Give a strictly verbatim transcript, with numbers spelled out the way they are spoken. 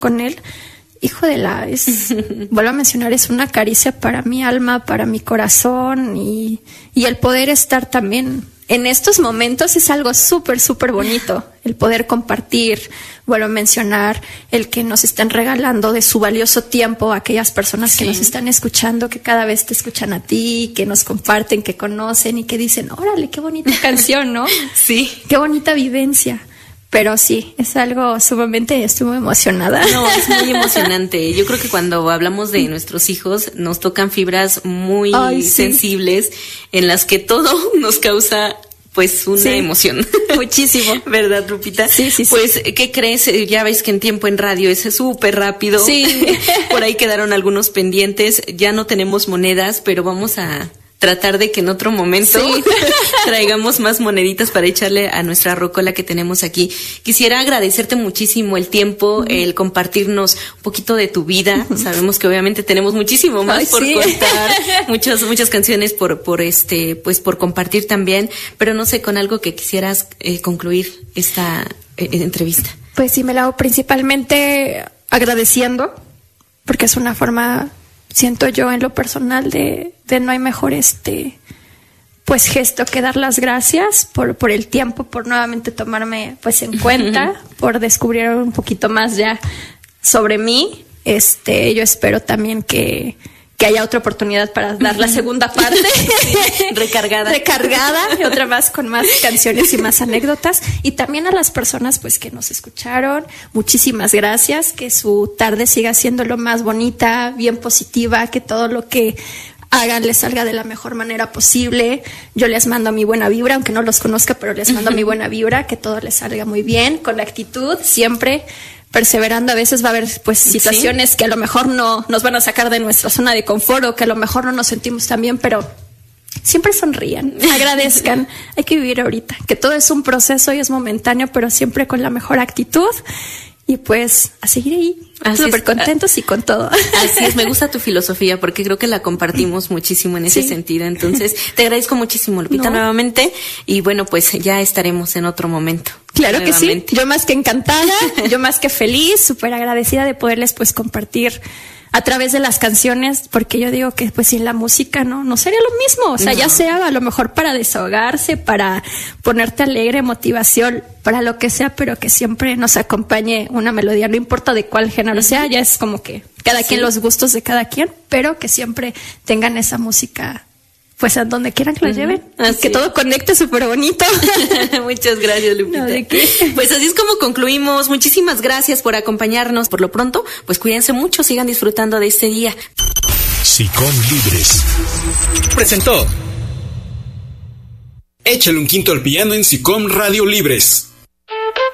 con él, hijo de la, es, vuelvo a mencionar, es una caricia para mi alma, para mi corazón, y, y el poder estar también en estos momentos es algo súper, súper bonito. El poder compartir, vuelvo a mencionar, el que nos estén regalando de su valioso tiempo a aquellas personas que sí. nos están escuchando, que cada vez te escuchan a ti, que nos comparten, que conocen y que dicen, órale, qué bonita canción, ¿no? Sí. Qué bonita vivencia. Pero sí, es algo sumamente, estoy muy emocionada. No, es muy emocionante. Yo creo que cuando hablamos de nuestros hijos nos tocan fibras muy Ay, sí. sensibles en las que todo nos causa pues una sí, emoción. Muchísimo. ¿Verdad, Lupita? Sí, sí, sí. Pues, ¿qué crees? Ya ves que en tiempo en radio es súper rápido. Sí. Por ahí quedaron algunos pendientes. Ya no tenemos monedas, pero vamos a tratar de que en otro momento sí. traigamos más moneditas para echarle a nuestra rocola que tenemos aquí. Quisiera agradecerte muchísimo el tiempo, uh-huh. el compartirnos un poquito de tu vida. Uh-huh. Sabemos que obviamente tenemos muchísimo más Ay, por sí. contar, muchas muchas canciones por por este pues por compartir también, pero no sé, con algo que quisieras eh, concluir esta eh, entrevista. Pues sí, me la hago principalmente agradeciendo, porque es una forma, siento yo en lo personal, de, de no hay mejor este pues gesto que dar las gracias por, por el tiempo, por nuevamente tomarme pues en cuenta, por descubrir un poquito más ya sobre mí. Este, yo espero también que, que haya otra oportunidad para dar la segunda parte. Sí, recargada. Recargada, y otra más con más canciones y más anécdotas. Y también a las personas pues que nos escucharon, muchísimas gracias, que su tarde siga siendo lo más bonita, bien positiva, que todo lo que hagan les salga de la mejor manera posible. Yo les mando mi buena vibra, aunque no los conozca, pero les mando mi buena vibra, que todo les salga muy bien, con la actitud, siempre perseverando. A veces va a haber pues situaciones ¿Sí? que a lo mejor no nos van a sacar de nuestra zona de confort, o que a lo mejor no nos sentimos tan bien, pero siempre sonrían, agradezcan. Hay que vivir ahorita, que todo es un proceso y es momentáneo, pero siempre con la mejor actitud. Y pues a seguir ahí, súper contentos y con todo. Así es, me gusta tu filosofía porque creo que la compartimos muchísimo en ese sí. sentido. Entonces, te agradezco muchísimo, Lupita, no. nuevamente. Y bueno, pues ya estaremos en otro momento. Claro nuevamente. Que sí, yo más que encantada, yo más que feliz, súper agradecida de poderles pues compartir a través de las canciones, porque yo digo que pues sin la música no no sería lo mismo, o sea, no. ya sea a lo mejor para desahogarse, para ponerte alegre, motivación, para lo que sea, pero que siempre nos acompañe una melodía, no importa de cuál género uh-huh. sea, ya es como que cada sí. quien, los gustos de cada quien, pero que siempre tengan esa música pues a donde quieran que la uh-huh. lleven, que es. Todo conecte súper bonito. Muchas gracias, Lupita. No, ¿de qué? Pues así es como concluimos. Muchísimas gracias por acompañarnos. Por lo pronto, pues cuídense mucho, sigan disfrutando de este día. SICOM Libres presentó Échale un quinto al piano en SICOM Radio Libres.